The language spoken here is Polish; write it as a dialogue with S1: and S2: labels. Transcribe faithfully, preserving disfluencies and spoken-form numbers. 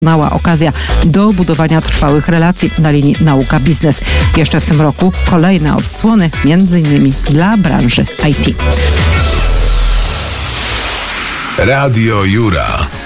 S1: Doskonała okazja do budowania trwałych relacji na linii nauka-biznes. Jeszcze w tym roku kolejne odsłony, między innymi dla branży I T.
S2: Radio Jura.